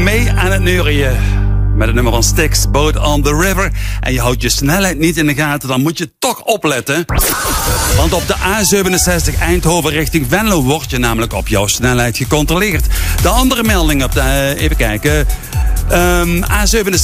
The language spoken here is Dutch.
mee aan het neurien. Met het nummer van Styx, Boat on the River. En je houdt je snelheid niet in de gaten, dan moet je toch opletten. Want op de A67 Eindhoven richting Venlo wordt je namelijk op jouw snelheid gecontroleerd. De andere melding op de, even kijken, A67